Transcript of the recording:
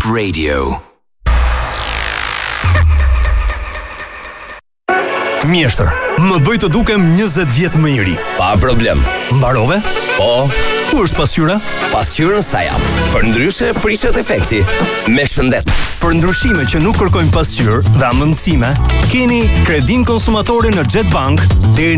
Radio. Mjeshtër, më bëj të dukem 20 vjet më i ri. Pa problem. Mbarove? Po. Ku është pasqyra? Pasqyrën sa jap. Përndryshe prishet efekti. Me shëndet. Për ndryshime që nuk kërkojnë pasqyrë dhe amëndësime, keni kredin konsumatore në Jet Bank deri